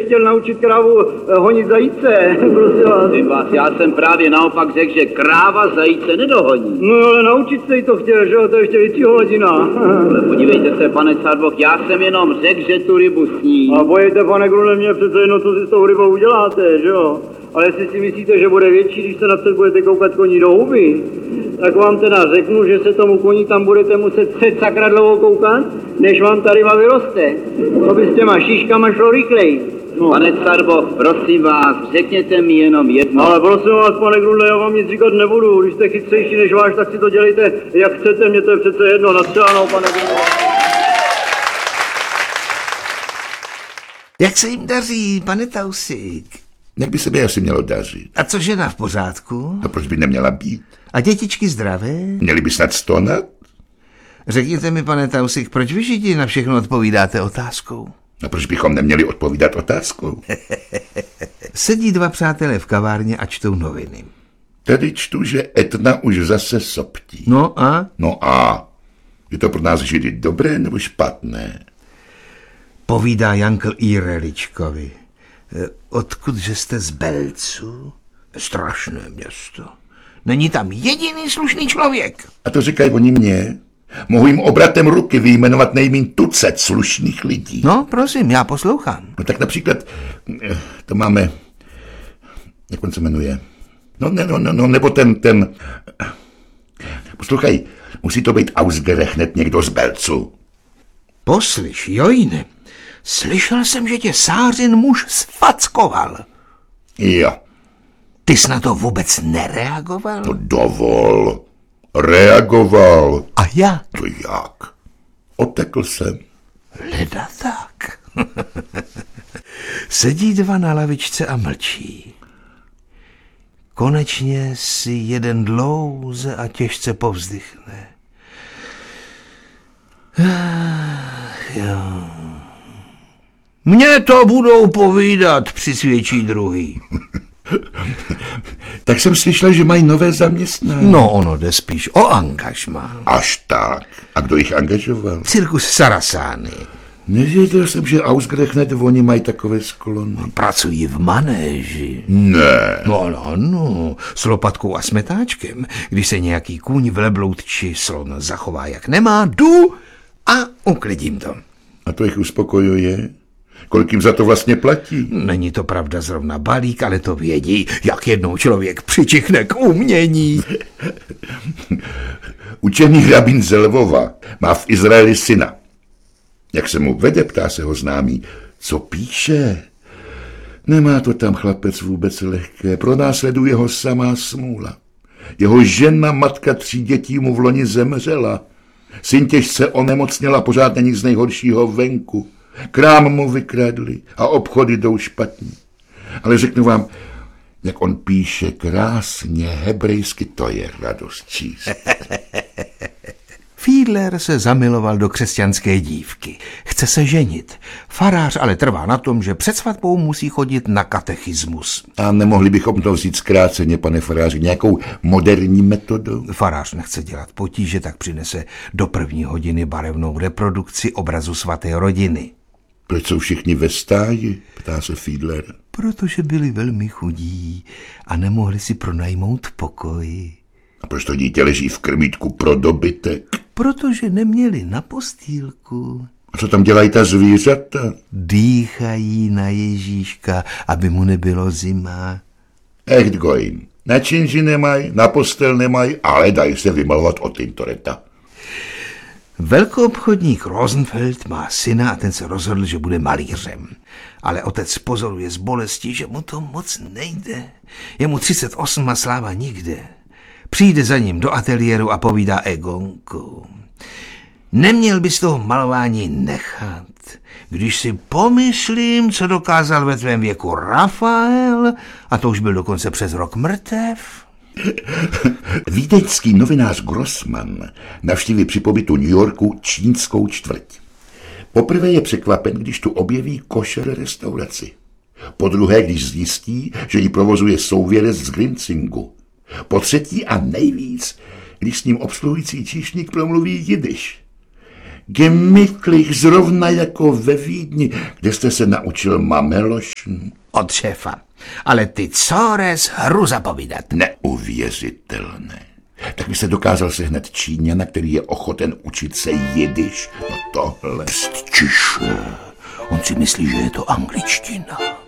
chtěl naučit krávu honit zajíce, prosím vás. Ty vás, já jsem právě naopak řekl, že kráva zajíce nedohoní. No ale naučit se jí to chtěl, že jo, to je ještě větší hodina. Ale podívejte se, pane Carboch, já jsem jenom řekl, že tu rybu sní. A bojejte, pane Grune, mě přece jedno, co si s tou rybou uděláte, že jo. Ale jestli si myslíte, že bude větší, když se napřed budete koukat koní do huby, tak vám teda řeknu, že se tomu koni tam budete muset před sakra dlouho koukat, než vám ta ryba vyroste. To by s těma šiškama šlo rychleji. No. Pane Carboch, prosím vás, řekněte mi jenom jedno. Ale prosím vás, pane Grunle, já vám nic říkat nebudu. Když jste chytřejší než váš, tak si to dělejte, jak chcete, mně to je přece jedno. Nastřáno, pane Grunle. Jak se jim daří, pane Tausík? Jak by se mi asi mělo dařit? A co žena v pořádku? A proč by neměla být? A dětičky zdravé? Měli by snad stonat? Řekněte mi, pane Tausík, proč vy Židi na všechno odpovídáte otázkou? A proč bychom neměli odpovídat otázkou? Sedí dva přátelé v kavárně a čtou noviny. Tady čtu, že Etna už zase soptí. No a? No a? Je to pro nás Židy dobré nebo špatné? Povídá Jankl Ireličkovi. Odkudže jste z Belců? Strašné město. Není tam jediný slušný člověk. A to říkají oni mě. Mohu jim obratem ruky vyjmenovat nejmín tucet slušných lidí. No, prosím, já poslouchám. No tak například, to máme, jak on se jmenuje? No, nebo ten, poslouchaj, musí to být ausgerechnet někdo z Belcu. Poslyš, Jojne, slyšel jsem, že tě Sářin muž sfackoval. Jo. Ty jsi na to vůbec nereagoval? No dovol. Reagoval. A jak? To jak? Otekl jsem. Leda tak. Sedí dva na lavičce a mlčí. Konečně si jeden dlouze a těžce povzdychne. Jo. Mně to budou povídat, přisvědčí druhý. Tak jsem slyšel, že mají nové zaměstnání. No, ono jde spíš o angažmá. Až tak. A kdo jich angažoval? Cirkus Sarasány. Nevěděl jsem, že ausgerechnet oni mají takové sklony. Pracují v manéži. Ne. No, s lopatkou a smetáčkem. Když se nějaký kůň, velebloud či slon zachová jak nemá, jdu a uklidím to. A to jich uspokojuje? Kolik jim za to vlastně platí? Není to pravda zrovna balík, ale to vědí, jak jednou člověk přičichne k umění. Učený rabín ze Lvova má v Izraeli syna. Jak se mu vede, ptá se ho známý, co píše? Nemá to tam chlapec vůbec lehké, pronásleduje ho samá smůla. Jeho žena, matka 3 dětí mu v loni zemřela. Syn těžce onemocněla, pořád není z nejhoršího venku. Krám mu vykradli a obchody jdou špatně. Ale řeknu vám, jak on píše krásně hebrejsky, to je radost číst. Fiedler se zamiloval do křesťanské dívky. Chce se ženit. Farář ale trvá na tom, že před svatbou musí chodit na katechismus. A nemohli bychom to vzít zkráceně, pane faráři, nějakou moderní metodou? Farář nechce dělat potíže, tak přinese do 1. hodiny barevnou reprodukci obrazu svaté rodiny. Proč jsou všichni ve stáji? Ptá se Fiedler. Protože byli velmi chudí a nemohli si pronajmout pokoj. A proč to dítě leží v krmítku pro dobytek? Protože neměli na postýlku. A co tam dělají ta zvířata? Dýchají na Ježíška, aby mu nebylo zima. Echt goim. Na činži nemají, na postel nemají, ale dají se vymalovat od Tintoretta. Velkoobchodník Rosenfeld má syna a ten se rozhodl, že bude malířem. Ale otec pozoruje z bolesti, že mu to moc nejde. Je mu 38 a sláva nikde. Přijde za ním do ateliéru a povídá Egonku. Neměl bys toho malování nechat. Když si pomyslím, co dokázal ve tvém věku Rafael, a to už byl dokonce přes rok mrtev. Vídeňský novinář Grossman navštíví při pobytu New Yorku čínskou čtvrť. Poprvé je překvapen, když tu objeví košer restauraci. Podruhé, když zjistí, že ji provozuje souvěrec z Grincingu. Po třetí a nejvíc, když s ním obsluhující číšník promluví jidiš. Gemütlich, zrovna jako ve Vídni, kde jste se naučil mamelošn. Od šéfa. Ale ty cores hru zapovídat. Neuvěřitelné. Tak by se dokázal sehnat Číňana, který je ochoten učit se jidiš. No tohle. Pst, čiše. On si myslí, že je to angličtina.